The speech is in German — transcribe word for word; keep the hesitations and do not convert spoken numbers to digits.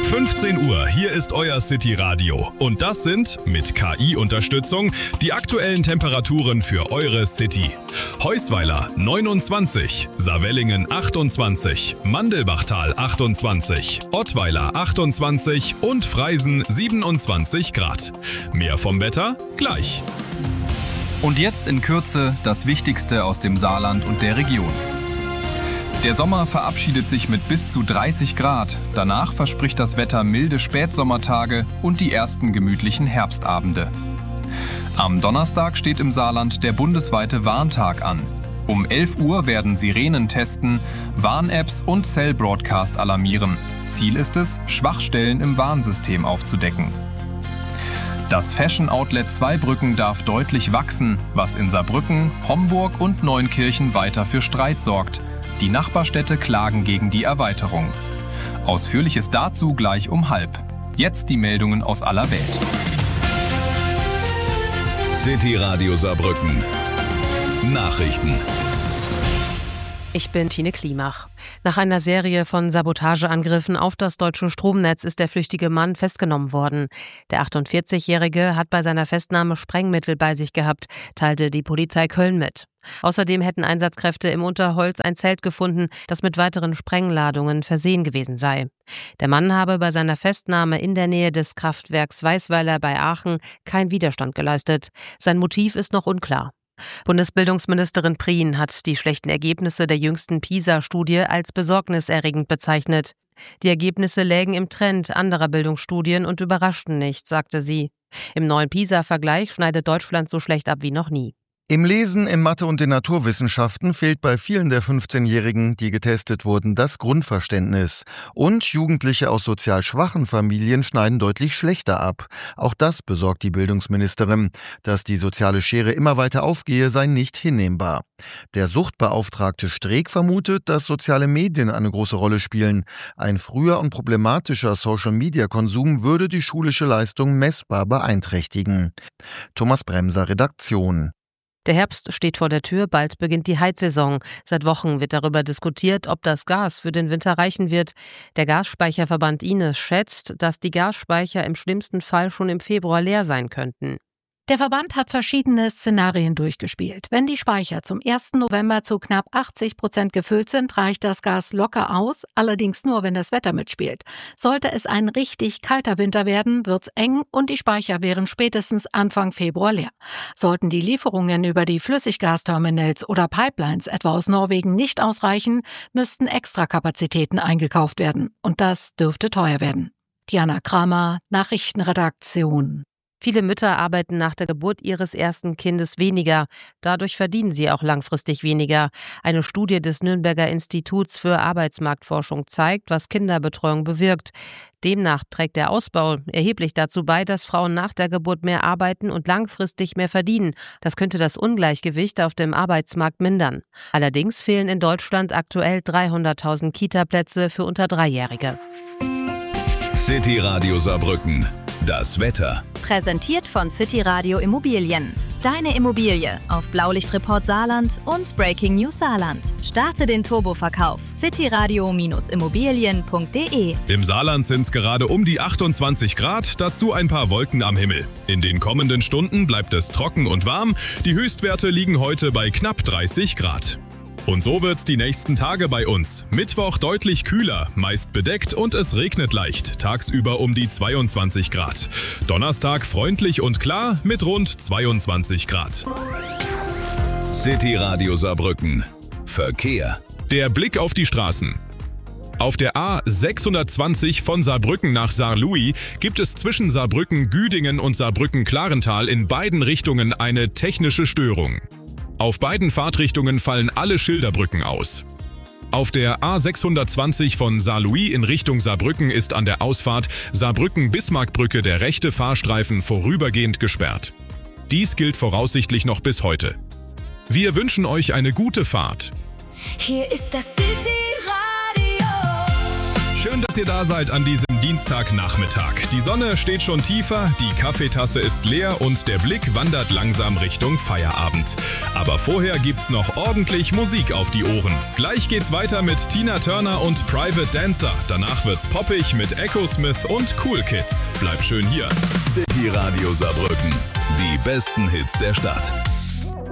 fünfzehn Uhr, hier ist euer City Radio. Und das sind, mit K I-Unterstützung, die aktuellen Temperaturen für eure City. Heusweiler neunundzwanzig, Saarwellingen achtundzwanzig, Mandelbachtal achtundzwanzig, Ottweiler achtundzwanzig und Freisen siebenundzwanzig Grad. Mehr vom Wetter gleich. Und jetzt in Kürze das Wichtigste aus dem Saarland und der Region. Der Sommer verabschiedet sich mit bis zu dreißig Grad. Danach verspricht das Wetter milde Spätsommertage und die ersten gemütlichen Herbstabende. Am Donnerstag steht im Saarland der bundesweite Warntag an. Um elf Uhr werden Sirenen testen, Warn-Apps und Cell-Broadcast alarmieren. Ziel ist es, Schwachstellen im Warnsystem aufzudecken. Das Fashion-Outlet Zweibrücken darf deutlich wachsen, was in Saarbrücken, Homburg und Neunkirchen weiter für Streit sorgt. Die Nachbarstädte klagen gegen die Erweiterung. Ausführliches dazu gleich um halb. Jetzt die Meldungen aus aller Welt. City Radio Saarbrücken. Nachrichten. Ich bin Tine Klimach. Nach einer Serie von Sabotageangriffen auf das deutsche Stromnetz ist der flüchtige Mann festgenommen worden. Der achtundvierzigjährige hat bei seiner Festnahme Sprengmittel bei sich gehabt, teilte die Polizei Köln mit. Außerdem hätten Einsatzkräfte im Unterholz ein Zelt gefunden, das mit weiteren Sprengladungen versehen gewesen sei. Der Mann habe bei seiner Festnahme in der Nähe des Kraftwerks Weißweiler bei Aachen keinen Widerstand geleistet. Sein Motiv ist noch unklar. Bundesbildungsministerin Prien hat die schlechten Ergebnisse der jüngsten PISA-Studie als besorgniserregend bezeichnet. Die Ergebnisse lägen im Trend anderer Bildungsstudien und überraschten nicht, sagte sie. Im neuen PISA-Vergleich schneidet Deutschland so schlecht ab wie noch nie. Im Lesen, in Mathe und den Naturwissenschaften fehlt bei vielen der fünfzehnjährigen, die getestet wurden, das Grundverständnis. Und Jugendliche aus sozial schwachen Familien schneiden deutlich schlechter ab. Auch das besorgt die Bildungsministerin. Dass die soziale Schere immer weiter aufgehe, sei nicht hinnehmbar. Der Suchtbeauftragte Streeck vermutet, dass soziale Medien eine große Rolle spielen. Ein früher und problematischer Social-Media-Konsum würde die schulische Leistung messbar beeinträchtigen. Thomas Bremser, Redaktion. Der Herbst steht vor der Tür, bald beginnt die Heizsaison. Seit Wochen wird darüber diskutiert, ob das Gas für den Winter reichen wird. Der Gasspeicherverband Ines schätzt, dass die Gasspeicher im schlimmsten Fall schon im Februar leer sein könnten. Der Verband hat verschiedene Szenarien durchgespielt. Wenn die Speicher zum ersten November zu knapp achtzig Prozent gefüllt sind, reicht das Gas locker aus, allerdings nur, wenn das Wetter mitspielt. Sollte es ein richtig kalter Winter werden, wird's eng und die Speicher wären spätestens Anfang Februar leer. Sollten die Lieferungen über die Flüssiggasterminals oder Pipelines etwa aus Norwegen nicht ausreichen, müssten Extrakapazitäten eingekauft werden. Und das dürfte teuer werden. Diana Kramer, Nachrichtenredaktion. Viele Mütter arbeiten nach der Geburt ihres ersten Kindes weniger. Dadurch verdienen sie auch langfristig weniger. Eine Studie des Nürnberger Instituts für Arbeitsmarktforschung zeigt, was Kinderbetreuung bewirkt. Demnach trägt der Ausbau erheblich dazu bei, dass Frauen nach der Geburt mehr arbeiten und langfristig mehr verdienen. Das könnte das Ungleichgewicht auf dem Arbeitsmarkt mindern. Allerdings fehlen in Deutschland aktuell dreihunderttausend Kita-Plätze für unter Dreijährige. City Radio Saarbrücken. Das Wetter. Präsentiert von City Radio Immobilien. Deine Immobilie auf Blaulichtreport Saarland und Breaking News Saarland. Starte den Turboverkauf. cityradio Immobilien punkt de. Im Saarland sind es gerade um die achtundzwanzig Grad, dazu ein paar Wolken am Himmel. In den kommenden Stunden bleibt es trocken und warm. Die Höchstwerte liegen heute bei knapp dreißig Grad. Und so wird's die nächsten Tage bei uns. Mittwoch deutlich kühler, meist bedeckt und es regnet leicht, tagsüber um die zweiundzwanzig Grad. Donnerstag freundlich und klar mit rund zweiundzwanzig Grad. City Radio Saarbrücken. Verkehr. Der Blick auf die Straßen. Auf der A sechshundertzwanzig von Saarbrücken nach Saarlouis gibt es zwischen Saarbrücken-Güdingen und Saarbrücken-Klarental in beiden Richtungen eine technische Störung. Auf beiden Fahrtrichtungen fallen alle Schilderbrücken aus. Auf der A sechshundertzwanzig von Saarlouis in Richtung Saarbrücken ist an der Ausfahrt Saarbrücken-Bismarckbrücke der rechte Fahrstreifen vorübergehend gesperrt. Dies gilt voraussichtlich noch bis heute. Wir wünschen euch eine gute Fahrt. Hier ist das City Radio. Schön, dass ihr da seid an diesem sonnigen Dienstagnachmittag. Die Sonne steht schon tiefer, die Kaffeetasse ist leer und der Blick wandert langsam Richtung Feierabend. Aber vorher gibt's noch ordentlich Musik auf die Ohren. Gleich geht's weiter mit Tina Turner und Private Dancer. Danach wird's poppig mit Echo Smith und Cool Kids. Bleib schön hier. City Radio Saarbrücken. Die besten Hits der Stadt.